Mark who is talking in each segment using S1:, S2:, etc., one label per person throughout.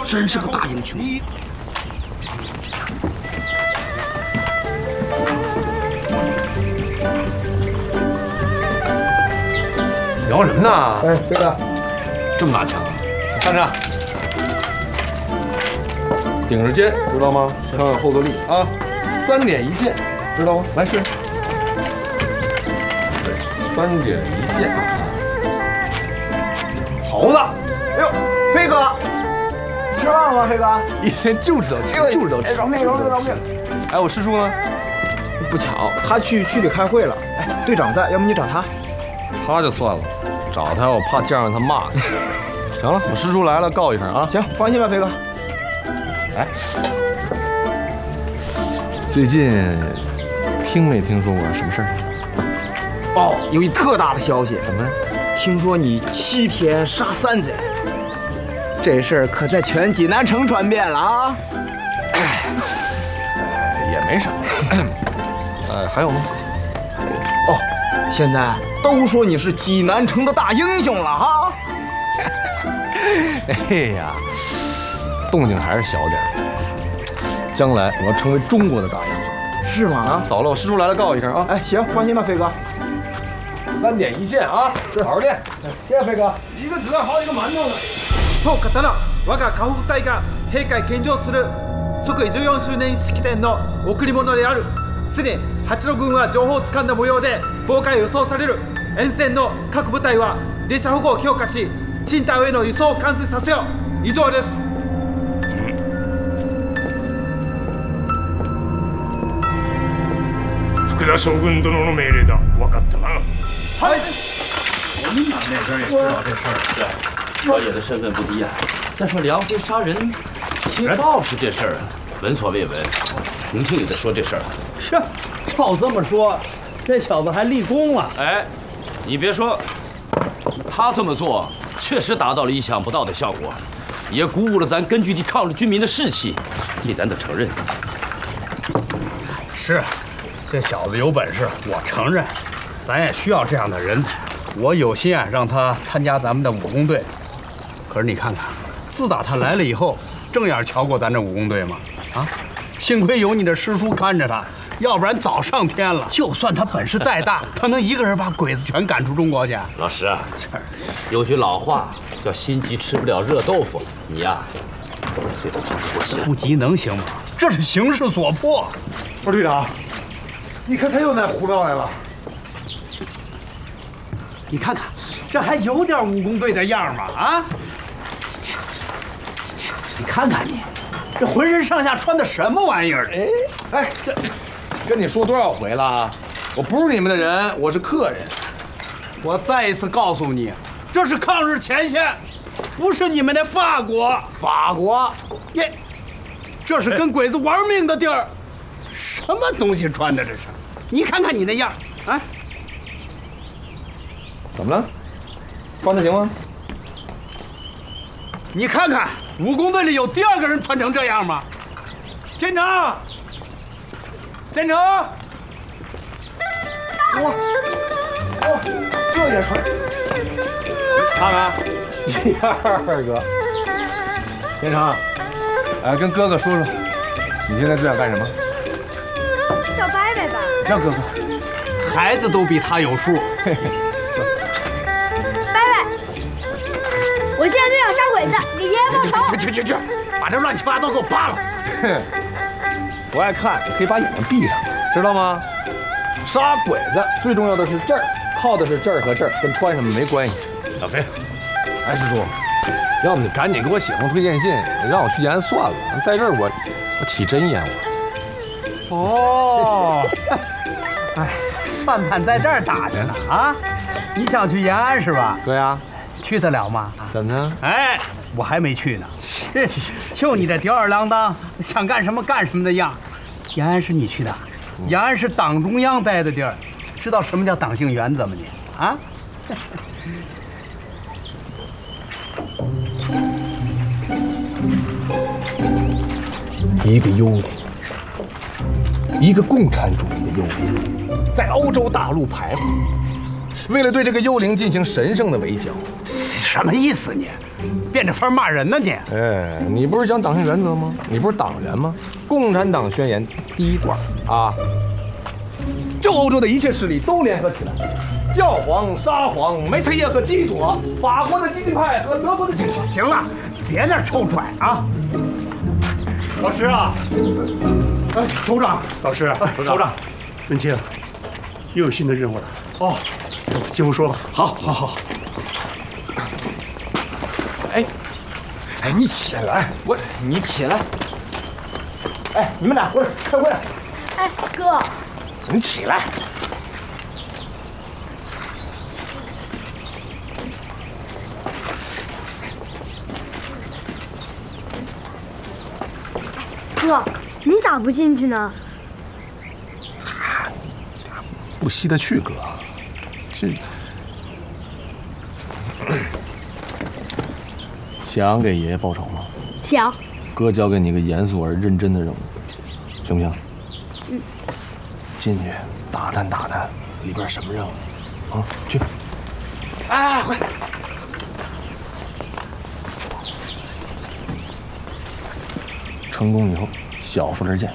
S1: 真是个大英雄。
S2: 聊什么呢？
S3: 哎，飞哥，
S2: 这么大枪啊！看着，顶着肩，知道吗？枪有后坐力啊，3点一线，知道吗？来试。3点一线。猴子，
S3: 哎呦，飞哥，吃饭了吗？飞哥，
S2: 一天就知道吃，就知道吃。
S3: 饶命！
S2: 哎，我师叔呢？
S3: 不巧，他去区里开会了。哎，队长在，要不你找他？
S2: 他就算了，找他我怕见着他骂你。行了，我师叔来了，告一声啊。
S3: 行，放心吧，飞哥。
S2: 哎，最近听没听说过什么事儿？
S3: 哦，有一特大的消息。
S2: 什么呀？
S3: 听说你7天杀3贼，这事儿可在全济南城传遍了啊！
S2: 也没什么。还有吗？
S3: 哦，现在都说你是济南城的大英雄了哈。
S2: 哎呀，动静还是小点儿。将来我要成为中国的大英雄。
S3: 是吗？
S2: 啊，走了，我师叔来了，告一声啊。
S3: 哎，行，放心吧，飞哥。
S2: 3点一线啊，是好好练。
S3: 谢谢飞哥。
S2: 一个子弹好几个馒頭呢。
S4: 当刀、我が河北隊が陛下献上する即位14周年式典の贈り物である。すでに八路軍は情報をつかんだ模様で、妨害予想される。沿線の各部隊は列車保護を強化し、新隊への輸送を完遂させよう。以上です。
S5: 福田将軍殿の命令だ。分かったな。
S6: 嗨，我们那边也知道这事儿。
S7: 对，少爷的身份不低啊。再说梁飞杀人，贴报是这事儿啊，闻所未闻。重庆也在说这事儿。
S6: 是，照这么说，这小子还立功了。
S7: 哎，你别说，他这么做确实达到了意想不到的效果，也鼓舞了咱根据地抗日军民的士气，你咱得承认。
S6: 是，这小子有本事，我承认。 咱也需要这样的人才，我有心啊，让他参加咱们的武工队。可是你看看，自打他来了以后，正眼瞧过咱这武工队吗？啊，幸亏有你的师叔看着他，要不然早上天了。就算他本事再大，他能一个人把鬼子全赶出中国去？
S7: 老师啊，有句老话叫“心急吃不了热豆腐”，你呀，对他总是不行。
S6: 不急能行吗？这是形势所迫。
S3: 不是队长，你看他又来胡闹来了。
S6: 你看看，这还有点武工队的样吗？啊！你看看你，这浑身上下穿的什么玩意儿？
S2: 哎，这跟你说多少回了？我不是你们的人，我是客人。
S6: 我再一次告诉你，这是抗日前线，不是你们的法国。
S3: 法国，
S6: 耶，这是跟鬼子玩命的地儿。什么东西穿的这是？你看看你那样，啊！
S2: 怎么了？穿的行吗？
S6: 你看看，武工队里有第2个人穿成这样吗？天成，天成，
S3: 哇，这也穿，
S2: 看看，
S3: 第2个，
S2: 天成，哎，跟哥哥说说，你现在最想干什么？
S8: 叫伯伯吧。
S2: 叫哥哥，
S6: 孩子都比他有数。嘿嘿。
S8: 我现在就想杀鬼子，给爷爷报仇。
S6: 去，把这乱七八糟给我扒了！
S2: 哼，不爱看，可以把眼睛闭上，知道吗？杀鬼子最重要的是这儿，靠的是这儿和这儿，跟穿什么没关系。小飞，哎，师叔，要不你赶紧给我写封推荐信，让我去延安算了，在这儿我起真烟我。
S6: 哦，哎，算盘在这儿打着呢啊！你想去延安是吧？
S2: 对呀。
S6: 去得了吗？
S2: 怎么呢？
S6: 哎，我还没去呢。就你这吊儿郎当，想干什么干什么的样。延安是你去的，延安是党中央待的地儿，知道什么叫党性原则吗你？啊？
S2: 一个幽灵，一个共产主义的幽灵，在欧洲大陆徘徊。为了对这个幽灵进行神圣的围剿。
S6: 什么意思你？ 变着法骂人呢你？
S2: 哎，你不是讲党性原则吗？你不是党员吗？共产党宣言第一段啊，就欧洲的一切势力都联合起来，教皇、沙皇、梅特耶和基佐，法国的激进派和德国的激进。
S6: 行了，别那臭拽啊！老师啊，哎，首长，
S1: 老师，
S6: 首长，
S1: 文清，又有新的任务了。
S6: 哦，
S1: 接着说吧。
S6: 好。
S3: 哎，你起来！你起来！哎，你们俩回来开会。
S8: 哎，哥，
S3: 你起来！
S8: 哥，你咋不进去呢？
S2: 不稀得去，哥。这想给爷爷报仇吗？
S8: 想。
S2: 哥交给你个严肃而认真的任务，行不行？
S8: 嗯。
S2: 进去打探打探里边什么任务，啊，去。
S3: 哎，快！
S2: 成功以后，小数点见。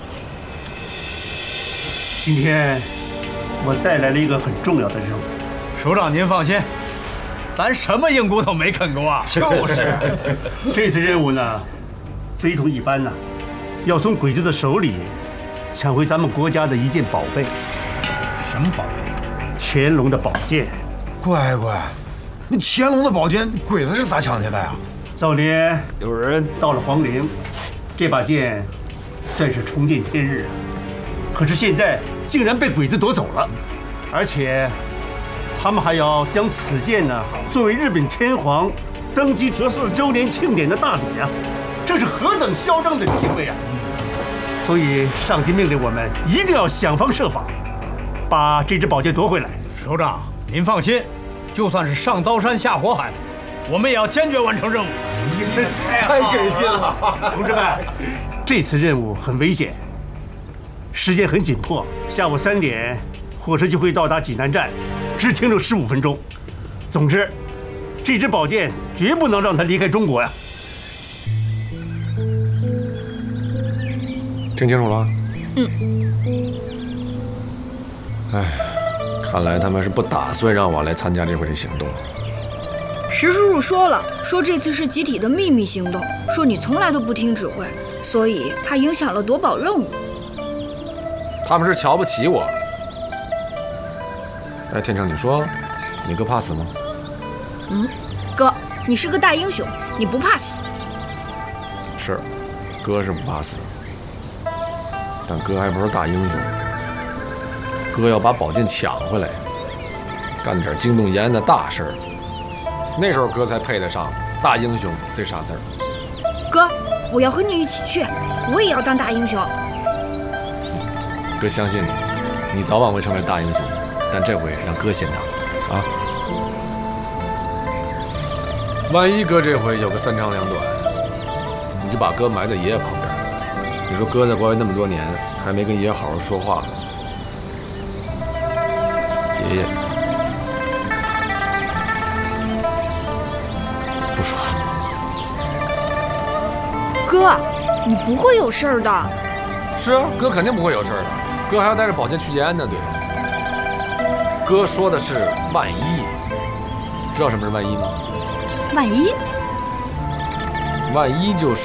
S1: 今天我带来了一个很重要的任务。
S6: 首长您放心，咱什么硬骨头没啃过啊？
S1: 就是，这次任务呢，非同一般呐，要从鬼子的手里抢回咱们国家的一件宝贝。
S6: 什么宝贝？
S1: 乾隆的宝剑。
S9: 乖乖，那乾隆的宝剑，鬼子是咋抢去的呀？
S1: 早年有人到了皇陵，这把剑算是重见天日啊。可是现在竟然被鬼子夺走了，而且他们还要将此剑呢作为日本天皇登基14周年庆典的大礼啊！这是何等嚣张的行为啊！所以上级命令我们一定要想方设法把这支宝剑夺回来。
S6: 首长，您放心，就算是上刀山下火海，我们也要坚决完成任务。
S9: 太给劲了！
S1: 同志们，这次任务很危险，时间很紧迫，下午3点火车就会到达济南站，只停留15分钟。总之，这支宝剑绝不能让它离开中国呀！
S2: 听清楚了？哎，看来他们是不打算让我来参加这回的行动。
S10: 石叔叔说了，说这次是集体的秘密行动，说你从来都不听指挥，所以怕影响了夺宝任务。
S2: 他们是瞧不起我。哎，天成，你说，你哥怕死吗？
S10: 哥，你是个大英雄，你不怕死。
S2: 是，哥是不怕死，但哥还不是大英雄。哥要把宝剑抢回来，干点惊动延安的大事儿，那时候哥才配得上大英雄这仨字儿。
S10: 哥，我要和你一起去，我也要当大英雄。
S2: 哥相信你，你早晚会成为大英雄，但这回让哥先当啊！万一哥这回有个3长2短，你就把哥埋在爷爷旁边。你说哥在国外那么多年，还没跟爷爷好好说话，爷爷不说。
S10: 哥，你不会有事儿的。
S2: 是啊，哥肯定不会有事儿的。哥还要带着宝剑去延安呢，对。哥说的是万一，知道什么是万一吗？
S10: 万一？
S2: 万一就是，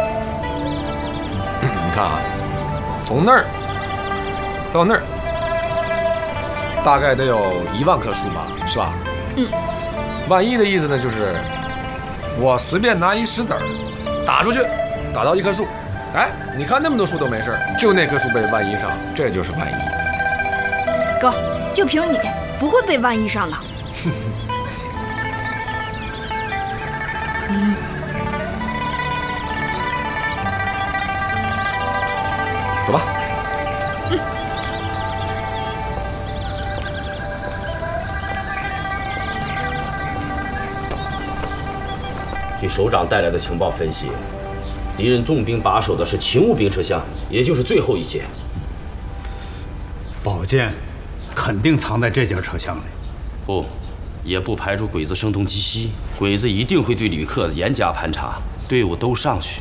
S2: 你看啊，从那儿到那儿，大概得有1万棵树吧，是吧？万一的意思呢，就是我随便拿一石子儿打出去，打到一棵树，哎，你看那么多树都没事，就那棵树被万一上，这就是万一。
S10: 哥，就凭你不会被万一上的。
S2: 走吧。
S7: 据首长带来的情报分析，敌人重兵把守的是勤务兵车厢，也就是最后一节。
S6: 宝剑肯定藏在这节车厢里。
S7: 不， 也不排除鬼子声东击西。鬼子一定会对旅客严加盘查，队伍都上去，